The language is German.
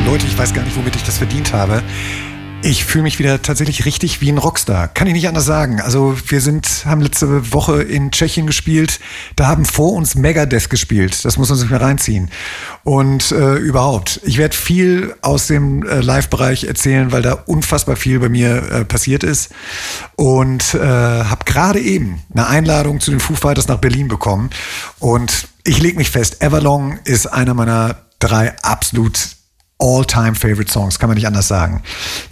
Leute, ich weiß gar nicht, womit ich das verdient habe. Ich fühle mich wieder tatsächlich richtig wie ein Rockstar. Kann ich nicht anders sagen. Also wir haben letzte Woche in Tschechien gespielt. Da haben vor uns Megadeth gespielt. Das muss man sich mal reinziehen. Und überhaupt. Ich werde viel aus dem Live-Bereich erzählen, weil da unfassbar viel bei mir passiert ist. Und habe gerade eben eine Einladung zu den Foo Fighters nach Berlin bekommen. Und ich lege mich fest, Everlong ist einer meiner 3 absolut All-Time-Favorite Songs. Kann man nicht anders sagen.